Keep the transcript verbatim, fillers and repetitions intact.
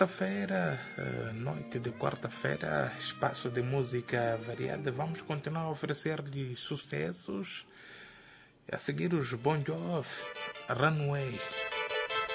quarta-feira, eh, noite de quarta-feira, espaço de música variada. Vamos continuar a oferecer-lhe sucessos. A seguir os Bon Jovi, Runway.